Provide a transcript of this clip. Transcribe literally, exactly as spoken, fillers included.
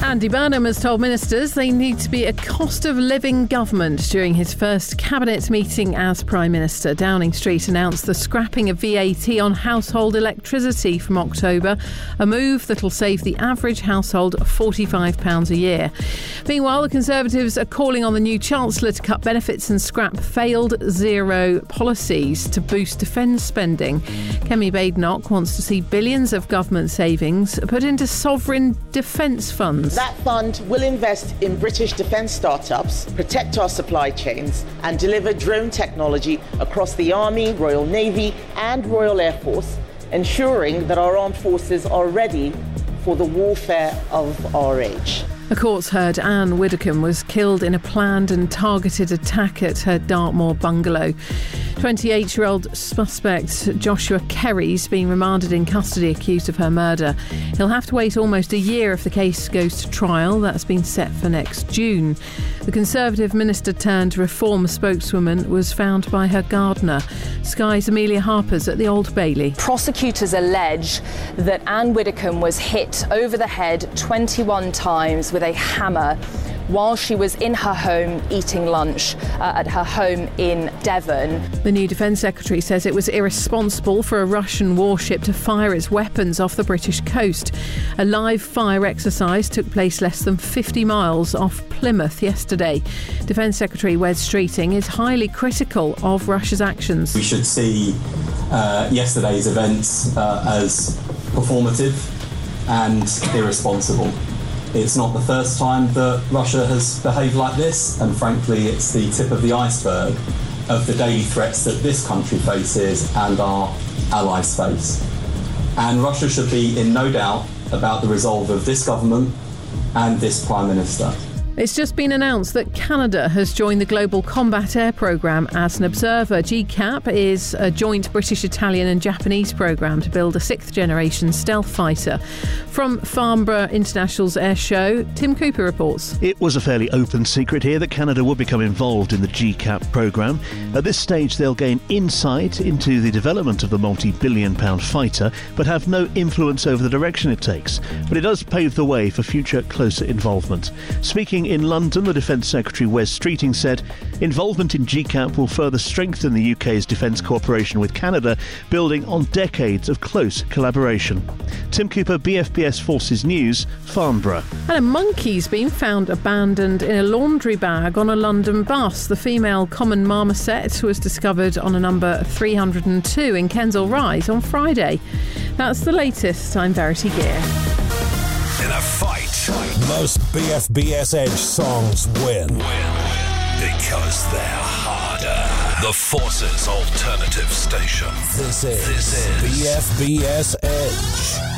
Andy Burnham has told ministers they need to be a cost of living government during his first cabinet meeting as Prime Minister. Downing Street announced the scrapping of V A T on household electricity from October, a move that'll save the average household forty-five pounds a year. Meanwhile, the Conservatives are calling on the new Chancellor to cut benefits and scrap failed zero policies to boost defence spending. Kemi Badenoch wants to see billions of government savings put into sovereign defence funds. That fund will invest in British defence startups, protect our supply chains and deliver drone technology across the Army, Royal Navy and Royal Air Force, ensuring that our armed forces are ready for the warfare of our age. A court's heard Anne Widdecombe was killed in a planned and targeted attack at her Dartmoor bungalow. twenty-eight-year-old suspect Joshua Kerry's been remanded in custody accused of her murder. He'll have to wait almost a year if the case goes to trial. That's been set for next June. The Conservative Minister-turned-Reform spokeswoman was found by her gardener. Sky's Amelia Harper's at the Old Bailey. Prosecutors allege that Anne Widdecombe was hit over the head twenty-one times with a hammer while she was in her home eating lunch uh, at her home in Devon. The new Defence Secretary says it was irresponsible for a Russian warship to fire its weapons off the British coast. A live fire exercise took place less than fifty miles off Plymouth yesterday. Defence Secretary Wes Streeting is highly critical of Russia's actions. We should see uh, yesterday's events uh, as performative and irresponsible. It's not the first time that Russia has behaved like this, and frankly it's the tip of the iceberg of the daily threats that this country faces and our allies face. And Russia should be in no doubt about the resolve of this government and this Prime Minister. It's just been announced that Canada has joined the Global Combat Air Programme as an observer. G CAP is a joint British, Italian and Japanese programme to build a sixth-generation stealth fighter. From Farnborough International's Air Show, Tim Cooper reports. It was a fairly open secret here that Canada would become involved in the G CAP programme. At this stage, they'll gain insight into the development of the multi-billion pound fighter, but have no influence over the direction it takes. But it does pave the way for future closer involvement. Speaking in London, the Defence Secretary Wes Streeting said involvement in G CAP will further strengthen the U K's defence cooperation with Canada, building on decades of close collaboration. Tim Cooper, B F B S Forces News, Farnborough. And a monkey's been found abandoned in a laundry bag on a London bus. The female common marmoset was discovered on a number three hundred two in Kensal Rise on Friday. That's the latest. I'm Verity Gear. In a fight, most B F B S Edge songs win. Win. Because they're harder. The Forces Alternative Station. This is, this is B F B S Edge.